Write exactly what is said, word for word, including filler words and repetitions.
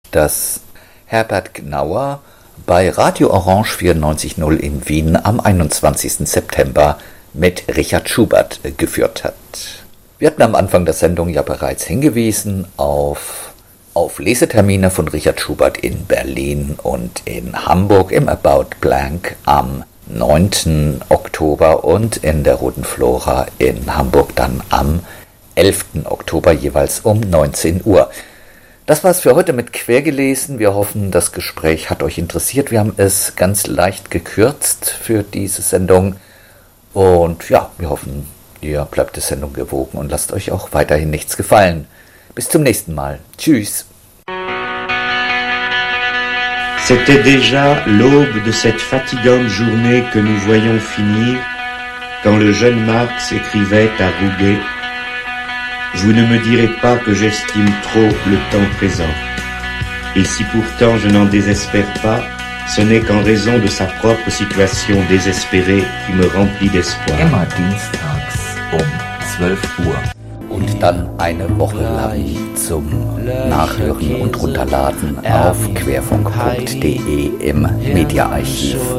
dass Herbert Gnauer bei Radio Orange vierundneunzig Komma null in Wien am einundzwanzigsten September mit Richard Schubert geführt hat. Wir hatten am Anfang der Sendung ja bereits hingewiesen auf, auf Lesetermine von Richard Schubert in Berlin und in Hamburg im About Blank am neunten Oktober und in der Roten Flora in Hamburg dann am elften Oktober jeweils um neunzehn Uhr. Das war's für heute mit Quergelesen. Wir hoffen, das Gespräch hat euch interessiert. Wir haben es ganz leicht gekürzt für diese Sendung. Und ja, wir hoffen, ihr bleibt der Sendung gewogen und lasst euch auch weiterhin nichts gefallen. Bis zum nächsten Mal. Tschüss. C'était déjà l'aube de cette fatigante journée que nous voyions finir, quand le jeune Marx écrivait à Rouget « Vous ne me direz pas que j'estime trop le temps présent. Et si pourtant je n'en désespère pas, ce n'est qu'en raison de sa propre situation désespérée qui me remplit d'espoir. » Immer dienstags um zwölf Uhr. Und dann eine Woche lang zum Nachhören und Runterladen auf querfunk punkt de im Mediaarchiv.